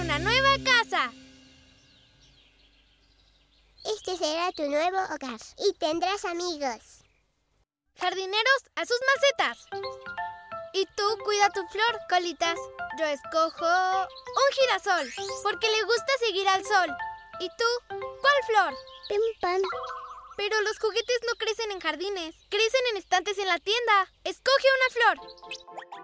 una nueva casa. Este será tu nuevo hogar y tendrás amigos. Jardineros, a sus macetas. Y tú cuida tu flor, Colitas. Yo escojo un girasol, porque le gusta seguir al sol. ¿Y tú? ¿Cuál flor? Pim-pam. Pero los juguetes no crecen en jardines, crecen en estantes en la tienda. Escoge una flor.